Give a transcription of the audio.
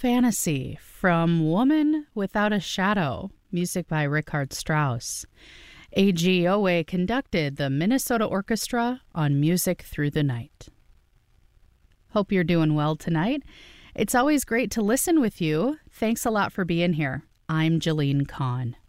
Fantasy from Woman Without a Shadow, music by Richard Strauss. A.G. Owe conducted the Minnesota Orchestra on Music Through the Night. Hope you're doing well tonight. It's always great to listen with you. Thanks a lot for being here. I'm Jalene Kahn.